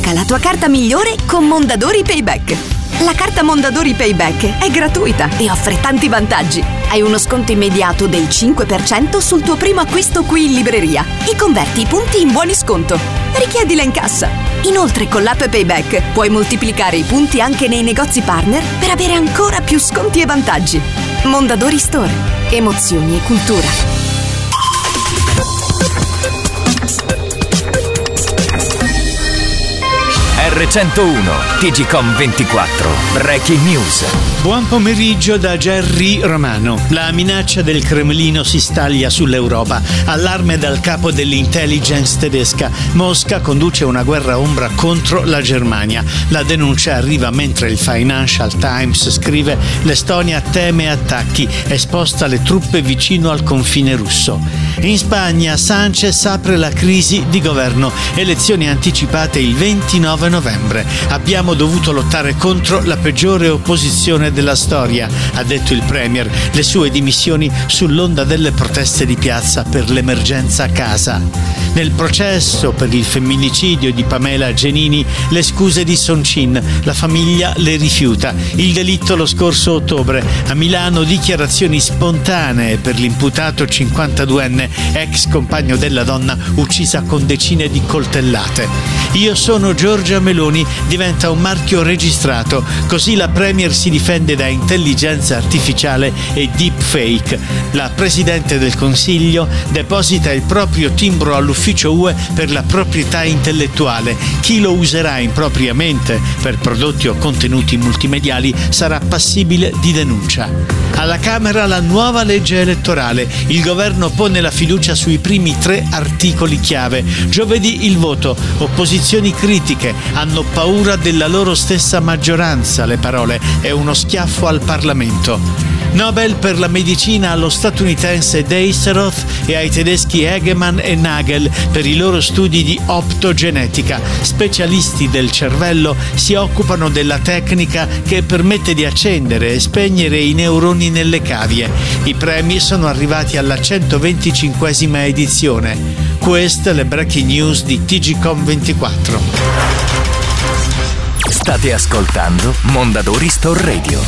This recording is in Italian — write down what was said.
Scarica la tua carta migliore con Mondadori Payback. La carta Mondadori Payback è gratuita e offre tanti vantaggi. Hai uno sconto immediato del 5% sul tuo primo acquisto qui in libreria e converti i punti in buoni sconto. Richiedila in cassa. Inoltre con l'app Payback puoi moltiplicare i punti anche nei negozi partner per avere ancora più sconti e vantaggi. Mondadori Store. Emozioni e cultura. R101 TGcom 24 Breaking News. Buon pomeriggio da Gerry Romano. La minaccia del Cremlino si staglia sull'Europa. Allarme dal capo dell'intelligence tedesca. Mosca conduce una guerra ombra contro la Germania. La denuncia arriva mentre il Financial Times scrive: l'Estonia teme attacchi e sposta le truppe vicino al confine russo. In Spagna Sánchez apre la crisi di governo. Elezioni anticipate il 29 novembre. Abbiamo dovuto lottare contro la peggiore opposizione della storia, ha detto il premier. Le sue dimissioni sull'onda delle proteste di piazza per l'emergenza casa. Nel processo per il femminicidio di Pamela Genini, le scuse di Soncin, la famiglia le rifiuta. Il delitto lo scorso ottobre. A Milano dichiarazioni spontanee per l'imputato 52enne, ex compagno della donna uccisa con decine di coltellate. Io sono Giorgia Meloni diventa un marchio registrato, così la premier si difende da intelligenza artificiale e deepfake. La Presidente del Consiglio deposita il proprio timbro all'ufficio UE per la proprietà intellettuale. Chi lo userà impropriamente per prodotti o contenuti multimediali sarà passibile di denuncia. Alla Camera la nuova legge elettorale. Il governo pone la fiducia sui primi 3 articoli chiave. Giovedì il voto. Opposizioni critiche. Hanno paura della loro stessa maggioranza. Le parole. È uno schiaffo al Parlamento. Nobel per la medicina allo statunitense Deisseroth e ai tedeschi Hegemann e Nagel per i loro studi di optogenetica. Specialisti del cervello si occupano della tecnica che permette di accendere e spegnere i neuroni nelle cavie. I premi sono arrivati alla 125esima edizione. Queste le breaking news di TGcom 24. State ascoltando Mondadori Store Radio.